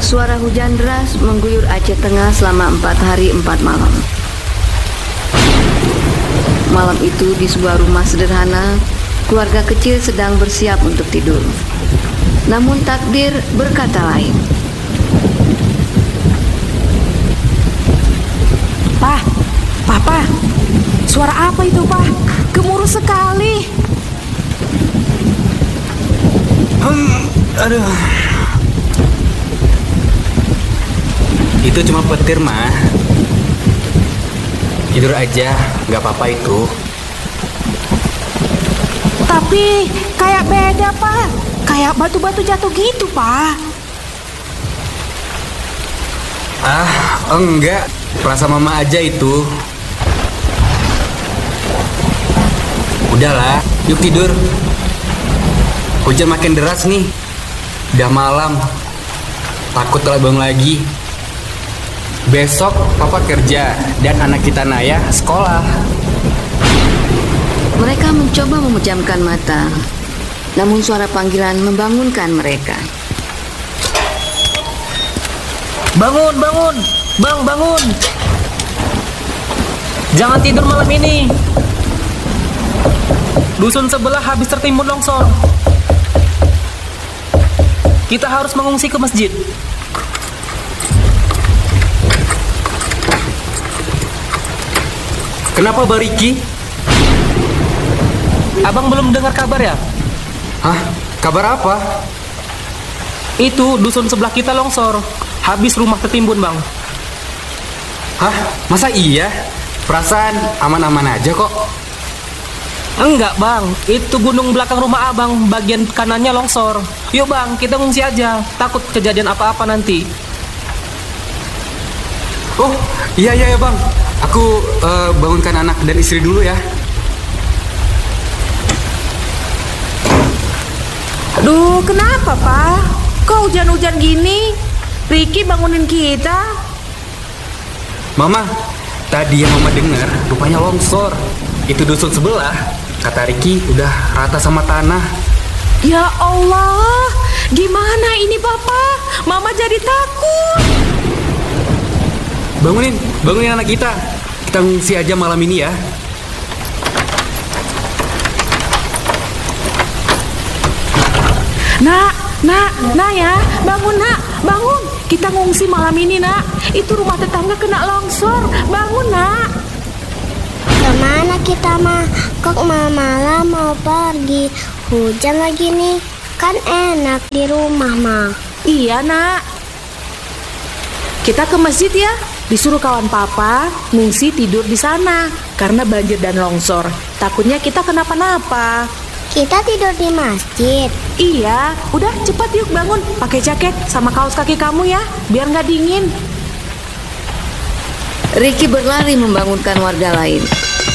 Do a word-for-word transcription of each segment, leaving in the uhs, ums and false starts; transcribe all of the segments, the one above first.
Suara hujan deras mengguyur Aceh Tengah selama empat hari empat malam. Malam itu di sebuah rumah sederhana, keluarga kecil sedang bersiap untuk tidur. Namun takdir berkata lain. Pak, Papa, suara apa itu, Pak? Gemuruh sekali. Hmm, aduh. Itu cuma petir, mah. Tidur aja, nggak apa-apa itu. Tapi kayak beda, Pak. Kayak batu-batu jatuh gitu, Pak. Ah, enggak. Perasaan mama aja itu. Udahlah, yuk tidur. Hujan makin deras nih. Udah malam. Takut kalau bangun lagi. Besok papa kerja dan anak kita Naya sekolah. Mereka mencoba memejamkan mata, namun suara panggilan membangunkan mereka. Bangun, bangun, bang, bangun. Jangan tidur malam ini. Dusun sebelah habis tertimbun longsor. Kita harus mengungsi ke masjid. Kenapa Bariki? Abang belum dengar kabar ya? Hah? Kabar apa? Itu dusun sebelah kita longsor. Habis rumah tertimbun, bang. Hah? Masa iya? Perasaan aman-aman aja kok. Enggak, bang. Itu gunung belakang rumah abang, bagian kanannya longsor. Yuk, bang, kita ngungsi aja. Takut kejadian apa-apa nanti. Oh, iya iya ya bang. Aku uh, bangunkan anak dan istri dulu ya. Aduh, kenapa, Pak? Kok hujan-hujan gini? Riki bangunin kita. Mama, tadi yang mama dengar rupanya longsor. Itu dusun sebelah. Kata Riki udah rata sama tanah. Ya Allah, gimana ini, Papa? Mama jadi takut. Bangunin, bangunin anak kita. Kita ngungsi aja malam ini ya. Nak, nak, nak ya, bangun nak, bangun. Kita ngungsi malam ini nak. Itu rumah tetangga kena longsor. Bangun nak. Kemana kita mah? Kok malam mau pergi? Hujan lagi nih. Kan enak di rumah mah. Iya nak. Kita ke masjid ya. Disuruh kawan papa ngungsi tidur di sana karena banjir dan longsor. Takutnya kita kenapa-napa. Kita tidur di masjid. Iya, udah cepat yuk bangun. Pakai jaket sama kaos kaki kamu ya, biar nggak dingin. Riki berlari membangunkan warga lain.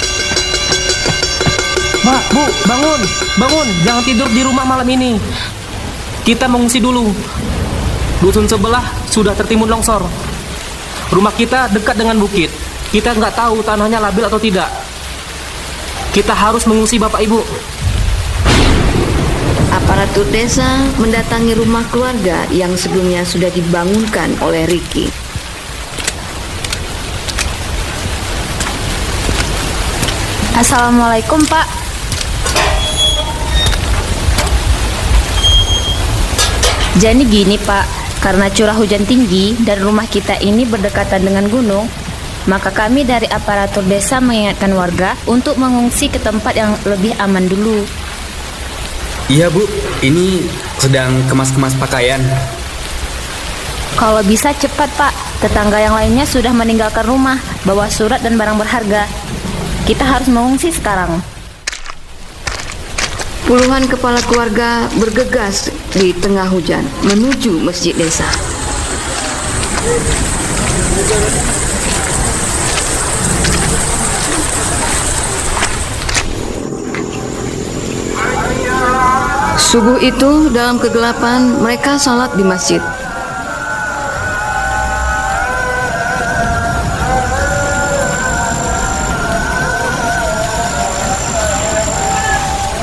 Mbak, Bu, bangun, bangun. Jangan tidur di rumah malam ini. Kita mengungsi dulu. Dusun sebelah sudah tertimbun longsor. Rumah kita dekat dengan bukit. Kita nggak tahu tanahnya labil atau tidak. Kita harus mengungsi Bapak Ibu. Aparatur desa mendatangi rumah keluarga yang sebelumnya sudah dibangunkan oleh Riki. Assalamualaikum, Pak. Jadi gini, Pak. Karena curah hujan tinggi dan rumah kita ini berdekatan dengan gunung, maka kami dari aparatur desa mengingatkan warga untuk mengungsi ke tempat yang lebih aman dulu. Iya Bu, ini sedang kemas-kemas pakaian. Kalau bisa cepat, Pak. Tetangga yang lainnya sudah meninggalkan rumah, bawa surat dan barang berharga. Kita harus mengungsi sekarang. Puluhan kepala keluarga bergegas di tengah hujan menuju masjid desa. Subuh itu dalam kegelapan mereka salat di masjid.